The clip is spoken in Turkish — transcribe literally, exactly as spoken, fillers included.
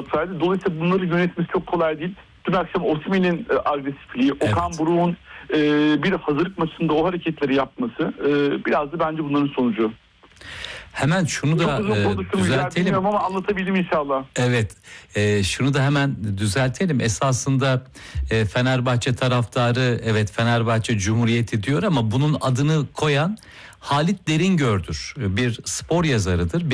sayede. Dolayısıyla bunları yönetmesi çok kolay değil. Dün akşam Osimhen'in e, agresifliği, Evet. Okan Buruk'un e, bir hazırlık maçında o hareketleri yapması e, biraz da bence bunların sonucu. Hemen şunu da e, düzeltelim. Ama anlatabildim inşallah. Evet, e, şunu da hemen düzeltelim. Esasında e, Fenerbahçe taraftarı evet Fenerbahçe Cumhuriyeti diyor ama bunun adını koyan Halit Deringör'dür. Bir spor yazarıdır. Bir